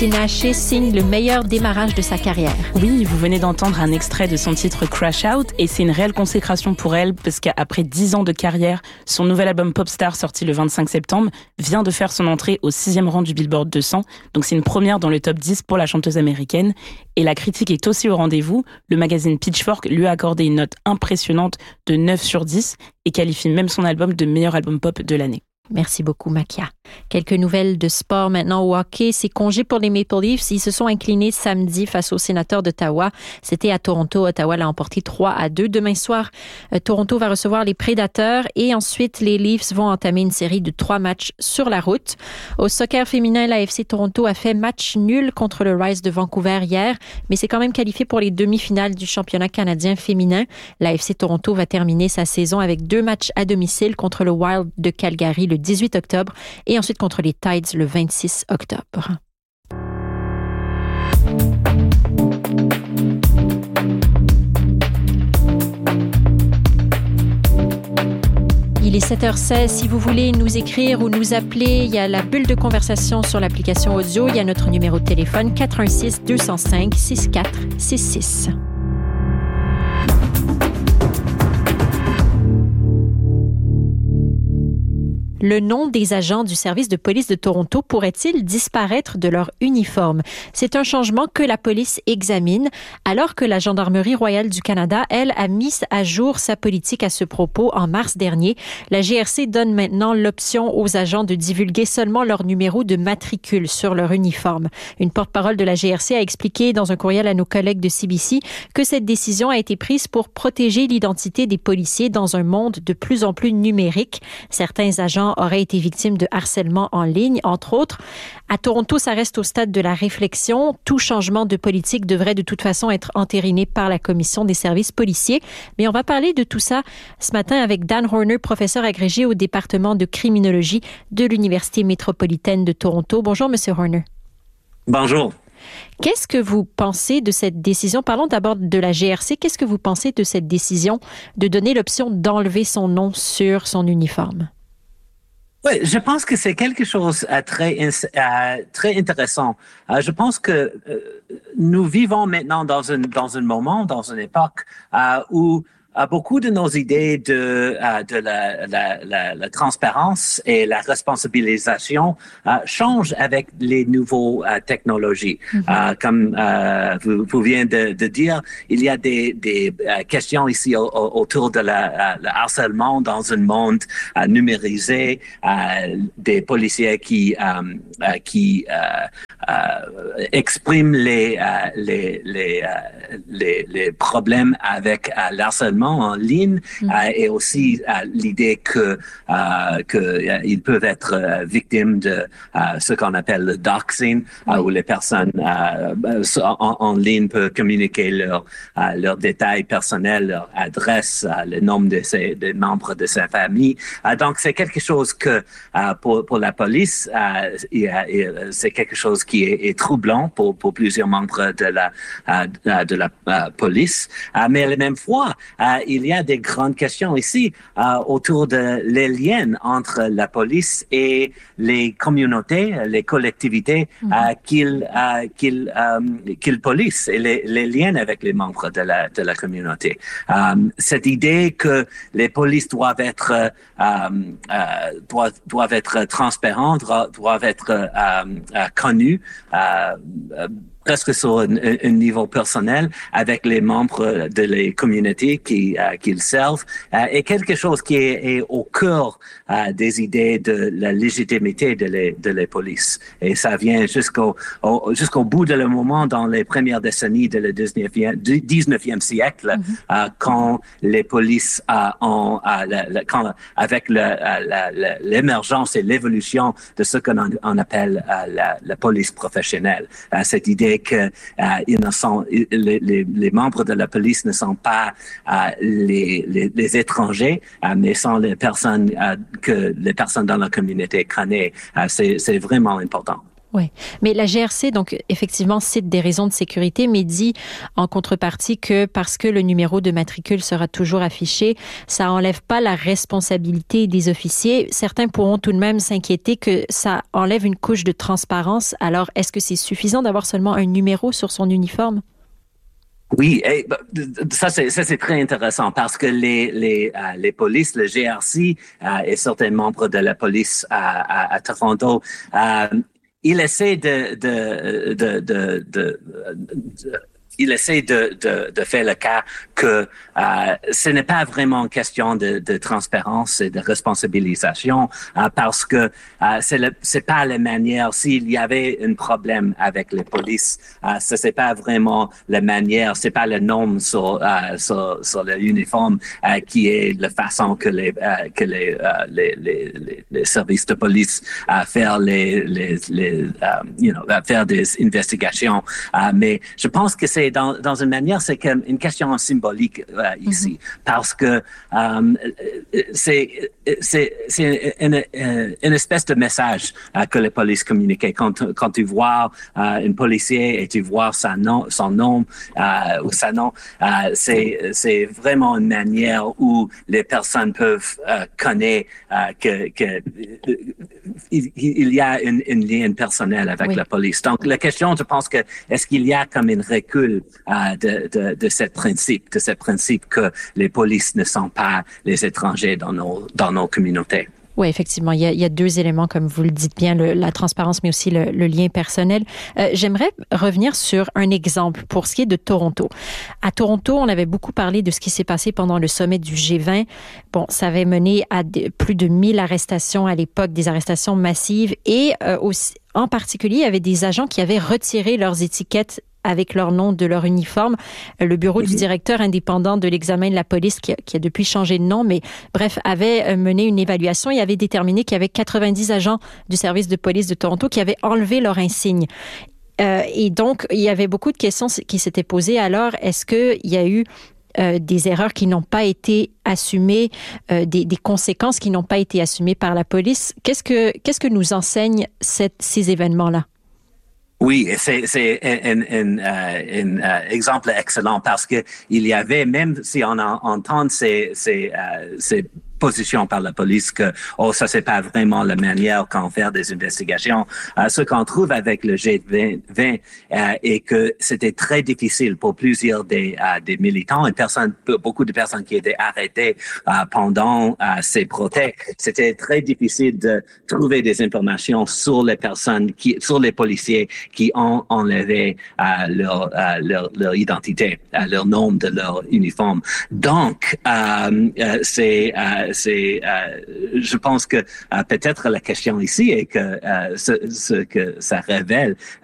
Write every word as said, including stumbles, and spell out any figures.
Tinashe signe le meilleur démarrage de sa carrière. Oui, vous venez d'entendre un extrait de son titre Crash Out et c'est une réelle consécration pour elle parce qu'après dix ans de carrière, son nouvel album Popstar sorti le vingt-cinq septembre vient de faire son entrée au sixième rang du Billboard deux cents. Donc c'est une première dans le top dix pour la chanteuse américaine. Et la critique est aussi au rendez-vous. Le magazine Pitchfork lui a accordé une note impressionnante de neuf sur dix et qualifie même son album de meilleur album pop de l'année. Merci beaucoup, Makia. Quelques nouvelles de sport maintenant au hockey. C'est congé pour les Maple Leafs. Ils se sont inclinés samedi face aux Sénateurs d'Ottawa. C'était à Toronto. Ottawa l'a emporté trois à deux. Demain soir, euh, Toronto va recevoir les Prédateurs et ensuite les Leafs vont entamer une série de trois matchs sur la route. Au soccer féminin, la F C Toronto a fait match nul contre le Rice de Vancouver hier, mais c'est quand même qualifié pour les demi-finales du championnat canadien féminin. La F C Toronto va terminer sa saison avec deux matchs à domicile contre le Wild de Calgary le dix-huit octobre et ensuite contre les Tides le vingt-six octobre. Il est sept heures seize. Si vous voulez nous écrire ou nous appeler, il y a la bulle de conversation sur l'application audio. Il y a notre numéro de téléphone quatre un six, deux zéro cinq, six quatre six six. Le nom des agents du service de police de Toronto pourrait-il disparaître de leur uniforme? C'est un changement que la police examine, alors que la Gendarmerie royale du Canada, elle, a mis à jour sa politique à ce propos en mars dernier. La G R C donne maintenant l'option aux agents de divulguer seulement leur numéro de matricule sur leur uniforme. Une porte-parole de la G R C a expliqué dans un courriel à nos collègues de C B C que cette décision a été prise pour protéger l'identité des policiers dans un monde de plus en plus numérique. Certains agents auraient été victimes de harcèlement en ligne, entre autres. À Toronto, ça reste au stade de la réflexion. Tout changement de politique devrait de toute façon être entériné par la Commission des services policiers. Mais on va parler de tout ça ce matin avec Dan Horner, professeur agrégé au département de criminologie de l'Université métropolitaine de Toronto. Bonjour, Monsieur Horner. Bonjour. Qu'est-ce que vous pensez de cette décision? Parlons d'abord de la G R C. Qu'est-ce que vous pensez de cette décision de donner l'option d'enlever son nom sur son uniforme? Oui, je pense que c'est quelque chose euh, très euh, très intéressant. Euh, je pense que euh, nous vivons maintenant dans un dans un moment, dans une époque euh, où euh, beaucoup de nos idées de euh, de la, la, la, la transparence et la responsabilisation euh, changent avec les nouveaux euh, technologies. Mm-hmm. Euh, comme euh, vous, vous venez de, de dire, il y a des, des euh, questions ici au, au, autour de la, euh, le harcèlement dans un monde euh, numérisé, euh, des policiers qui euh, euh, qui euh, euh, expriment les euh, les les, euh, les les problèmes avec euh, l'harcèlement en ligne mmh. euh, et aussi euh, l'idée que euh, que euh, ils peuvent être euh, victimes de euh, ce qu'on appelle le doxing, oui. euh, où les personnes euh, en, en ligne peuvent communiquer leurs euh, leurs détails personnels, leur adresse, euh, le nom de ses des membres de sa famille. Euh, donc c'est quelque chose que euh, pour pour la police, euh, et, et, c'est quelque chose qui est, est troublant pour pour plusieurs membres de la euh, de la euh, police. Euh, mais à la même fois, euh, il y a des grandes questions ici euh, autour de les liens entre la police et les communautés, les collectivités mm-hmm. euh, qu'ils euh, qu'ils euh, qu'ils policent et les, les liens avec les membres de la de la communauté. Euh, cette idée que les polices doivent être euh, euh, doivent doivent être transparents, doivent être euh, euh, connus. Euh, euh, presque sur un, un niveau personnel avec les membres de les communautés qui euh, qu'ils servent euh, est quelque chose qui est, est au cœur euh, des idées de la légitimité de les de les polices et ça vient jusqu'au au, jusqu'au bout de le moment dans les premières décennies de le dix-neuvième siècle mm-hmm. euh, quand les polices euh, ont euh, la, la, quand avec le, la, la, l'émergence et l'évolution de ce qu'on on appelle euh, la, la police professionnelle, euh, cette idée que euh, ils ne sont, les, les, les membres de la police ne sont pas euh, les, les, les étrangers, euh, mais sont les personnes euh, que les personnes dans la communauté connaissent. Euh, c'est, c'est vraiment important. Oui, mais la G R C, donc effectivement, cite des raisons de sécurité, mais dit en contrepartie que parce que le numéro de matricule sera toujours affiché, ça enlève pas la responsabilité des officiers. Certains pourront tout de même s'inquiéter que ça enlève une couche de transparence. Alors, est-ce que c'est suffisant d'avoir seulement un numéro sur son uniforme? Oui, et, ça c'est ça c'est très intéressant parce que les les euh, les polices, le G R C euh, et certains membres de la police à, à, à Toronto, euh, il essaie de de de de, de, de il essaie de, de, de faire le cas que euh, ce n'est pas vraiment une question de, de transparence et de responsabilisation euh, parce que euh, c'est le, c'est pas la manière. S'il y avait un problème avec les polices, euh, ce c'est pas vraiment la manière. C'est pas le nom sur euh, sur, sur le uniforme euh, qui est la façon que les euh, que les, euh, les, les les les services de police à euh, faire les les les uh, you know faire des investigations. Euh, mais je pense que c'est Dans, dans une manière, c'est comme une question symbolique euh, ici, mm-hmm. parce que euh, c'est c'est c'est une, une espèce de message euh, que les polices communiquent. Quand quand tu vois euh, un policier et tu vois sa nom, son nom euh, ou sa nom, euh, c'est c'est vraiment une manière où les personnes peuvent euh, connaître euh, que que euh, il, il y a une, une lien personnel avec oui. la police. Donc la question, je pense que est-ce qu'il y a comme un recul Euh, de, de, de ce principe, de ce principe que les polices ne sont pas les étrangers dans nos, dans nos communautés. Oui, effectivement, il y, a, il y a deux éléments, comme vous le dites bien, le, la transparence, mais aussi le, le lien personnel. Euh, j'aimerais revenir sur un exemple pour ce qui est de Toronto. À Toronto, on avait beaucoup parlé de ce qui s'est passé pendant le sommet du G vingt. Bon, ça avait mené à de, plus de mille arrestations à l'époque, des arrestations massives, et euh, aussi, en particulier, il y avait des agents qui avaient retiré leurs étiquettes avec leur nom de leur uniforme. Le bureau mm-hmm. du directeur indépendant de l'examen de la police, qui a, qui a depuis changé de nom, mais bref, avait mené une évaluation et avait déterminé qu'il y avait quatre-vingt-dix agents du service de police de Toronto qui avaient enlevé leur insigne. Euh, et donc, il y avait beaucoup de questions qui s'étaient posées. Alors, est-ce qu'il y a eu euh, des erreurs qui n'ont pas été assumées, euh, des, des conséquences qui n'ont pas été assumées par la police? Qu'est-ce que, qu'est-ce que nous enseignent cette, ces événements-là? Oui, c'est c'est un, un, un, un exemple excellent parce que il y avait, même si on entend ces ces euh, ces position par la police que oh ça c'est pas vraiment la manière qu'on fait des investigations. Euh, ce qu'on trouve avec le G vingt euh, est que c'était très difficile pour plusieurs des euh, des militants et personnes, beaucoup de personnes qui étaient arrêtées euh, pendant euh, ces protestes. C'était très difficile de trouver des informations sur les personnes qui, sur les policiers qui ont enlevé euh, leur, euh, leur leur identité, euh, leur nom de leur uniforme. Donc euh, euh, c'est euh, c'est, euh, je pense que euh, peut-être la question ici est que euh, ce, ce que ça révèle